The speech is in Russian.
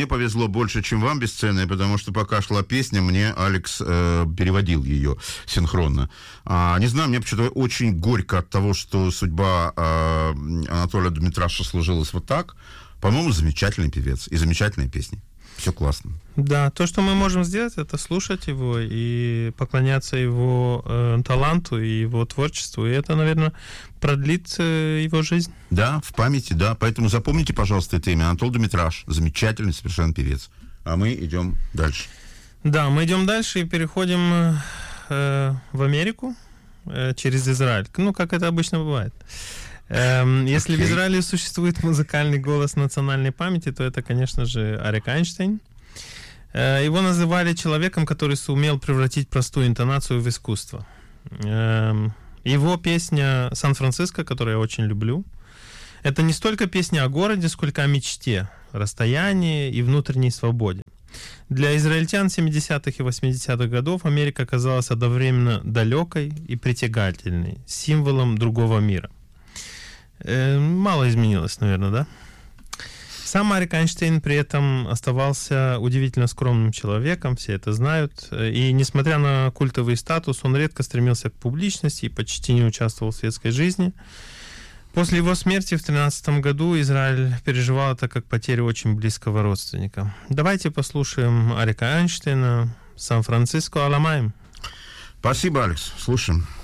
мне повезло больше, чем вам, бесценные, потому что пока шла песня, мне Алекс переводил ее синхронно. Не знаю, мне почему-то очень горько от того, что судьба Анатолия Дмитраша сложилась вот так. По-моему, замечательный певец и замечательные песни. Все классно. Да, то, что мы можем сделать, это слушать его и поклоняться его таланту и его творчеству. И это, наверное, продлит его жизнь. Да, в памяти, да. Поэтому запомните, пожалуйста, это имя. Анатолий Дмитраш. Замечательный совершенно певец. А мы идем дальше. Да, мы идем дальше и переходим в Америку через Израиль. Ну, как это обычно бывает. Если в Израиле существует музыкальный голос национальной памяти, то это, конечно же, Арик Айнштейн. Его называли человеком, который сумел превратить простую интонацию в искусство. Его песня «Сан-Франциско», которую я очень люблю, это не столько песня о городе, сколько о мечте, расстоянии и внутренней свободе. Для израильтян 70-х и 80-х годов Америка казалась одновременно далекой и притягательной, символом другого мира. Мало изменилось, наверное, да? Сам Арик Айнштейн при этом оставался удивительно скромным человеком, все это знают. И несмотря на культовый статус, он редко стремился к публичности и почти не участвовал в светской жизни. После его смерти в 2013 году Израиль переживал это как потерю очень близкого родственника. Давайте послушаем Арика Айнштейна «Сан-Франциско Аламаем». Спасибо, Алекс. Слушаем.